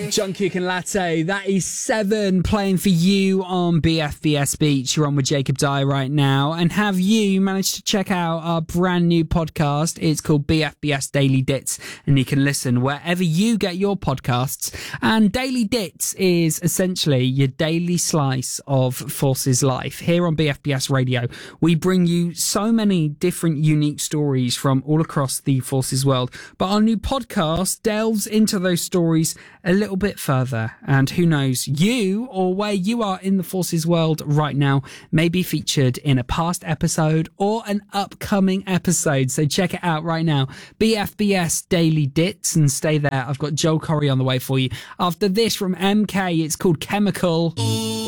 John Cook and Latte, that is 7 playing for you on BFBS Beach. You're on with Jacob Dye right now. And have you managed to check out our brand new podcast? It's called BFBS Daily Dits, and you can listen wherever you get your podcasts. And Daily Dits is essentially your daily slice of Forces life. Here on BFBS Radio, we bring you so many different unique stories from all across the Forces world. But our new podcast delves into those stories a little bit further, and who knows, you or where you are in the Forces world right now may be featured in a past episode or an upcoming episode. So check it out right now, BFBS Daily Dits, and stay there. I've got Joel Corry on the way for you. After this from MK, it's called Chemical.